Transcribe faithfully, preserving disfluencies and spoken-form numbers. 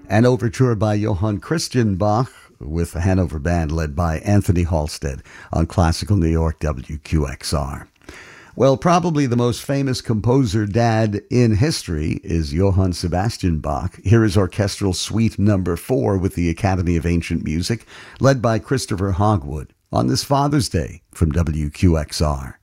An overture by Johann Christian Bach with the Hanover Band led by Anthony Halstead on Classical New York W Q X R. Well, probably the most famous composer dad in history is Johann Sebastian Bach. Here is Orchestral Suite Number four with the Academy of Ancient Music, led by Christopher Hogwood, on this Father's Day from W Q X R.